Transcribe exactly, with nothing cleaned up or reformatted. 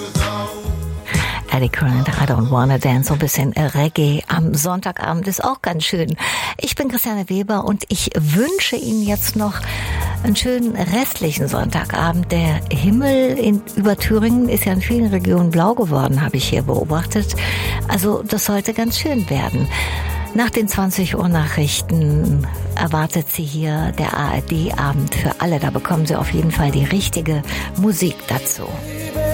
Eddie Grant, I Don't Wanna Dance, so ein bisschen Reggae am Sonntagabend ist auch ganz schön. Ich bin Christiane Weber und ich wünsche Ihnen jetzt noch einen schönen restlichen Sonntagabend. Der Himmel in, über Thüringen ist ja in vielen Regionen blau geworden, habe ich hier beobachtet. Also das sollte ganz schön werden. Nach den zwanzig Uhr Nachrichten erwartet Sie hier der A R D-Abend für alle. Da bekommen Sie auf jeden Fall die richtige Musik dazu.